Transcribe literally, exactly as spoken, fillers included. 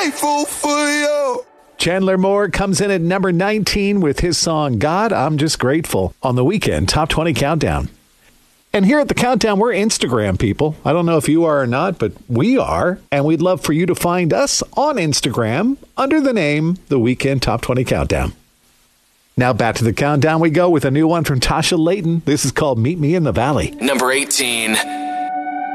grateful for you. Chandler Moore comes in at number nineteen with his song, God, I'm Just Grateful, on the Weekend Top twenty Countdown. And here at the Countdown, we're Instagram people. I don't know if you are or not, but we are. And we'd love for you to find us on Instagram under the name The Weekend Top twenty Countdown. Now back to the Countdown we go with a new one from Tasha Layton. This is called Meet Me in the Valley. Number eighteen.